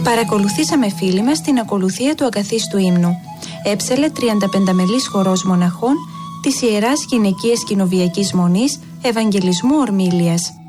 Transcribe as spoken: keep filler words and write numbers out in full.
Παρακολουθήσαμε φίλοι μας την ακολουθία του ακαθίστου ύμνου. Έψελε τριανταπενταμελής χορός μοναχών της Ιεράς Γυναικείας Κοινοβιακής Μονής Ευαγγελισμού Ορμήλιας.